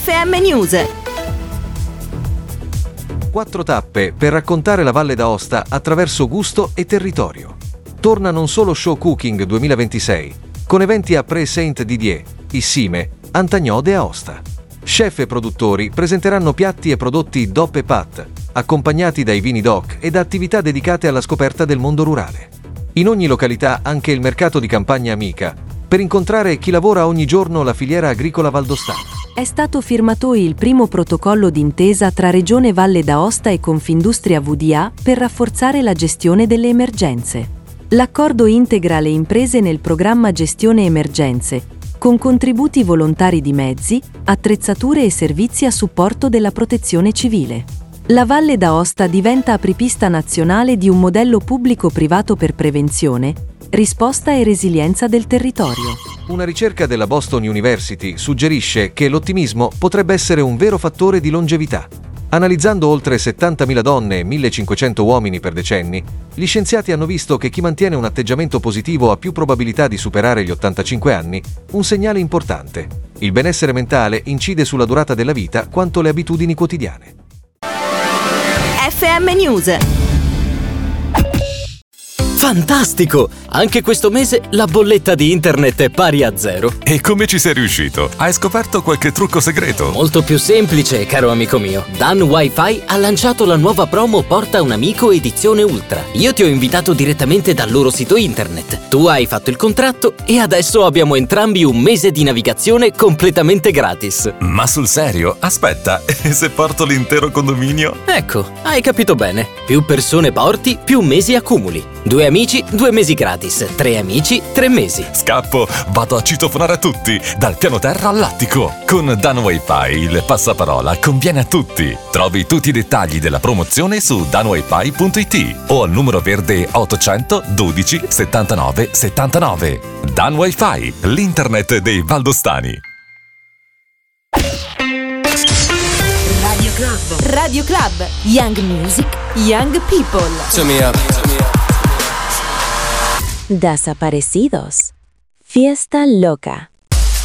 FM News. 4 tappe per raccontare la Valle d'Aosta attraverso gusto e territorio. Torna Non Solo Show Cooking 2026, con eventi a Pré-Saint-Didier, Issime, Antagnode e Aosta. Chef e produttori presenteranno piatti e prodotti DOP e PAT, accompagnati dai vini DOC e da attività dedicate alla scoperta del mondo rurale. In ogni località anche il mercato di campagna amica, per incontrare chi lavora ogni giorno la filiera agricola valdostana. È stato firmato il primo protocollo d'intesa tra Regione Valle d'Aosta e Confindustria VDA per rafforzare la gestione delle emergenze. L'accordo integra le imprese nel programma Gestione Emergenze, con contributi volontari di mezzi, attrezzature e servizi a supporto della protezione civile. La Valle d'Aosta diventa apripista nazionale di un modello pubblico-privato per prevenzione, risposta e resilienza del territorio. Una ricerca della Boston University suggerisce che l'ottimismo potrebbe essere un vero fattore di longevità. Analizzando oltre 70.000 donne e 1.500 uomini per decenni, gli scienziati hanno visto che chi mantiene un atteggiamento positivo ha più probabilità di superare gli 85 anni, un segnale importante. Il benessere mentale incide sulla durata della vita quanto le abitudini quotidiane. FM News. Fantastico! Anche questo mese la bolletta di internet è pari a 0. E come ci sei riuscito? Hai scoperto qualche trucco segreto? Molto più semplice, caro amico mio. Dan Wi-Fi ha lanciato la nuova promo Porta un amico edizione Ultra. Io ti ho invitato direttamente dal loro sito internet. Tu hai fatto il contratto e adesso abbiamo entrambi un mese di navigazione completamente gratis. Ma sul serio? Aspetta, e se porto l'intero condominio? Ecco, hai capito bene. Più persone porti, più mesi accumuli. 2 amici, 2 mesi gratis. 3 amici, 3 mesi. Scappo, vado a citofonare a tutti, dal piano terra all'attico. Con Dan Wi-Fi il passaparola conviene a tutti. Trovi tutti i dettagli della promozione su danwifi.it o al numero verde 800 12 79 79. Dan Wi-Fi, l'internet dei valdostani. Radio Club. Young Music, Young People. Desaparecidos. Fiesta loca.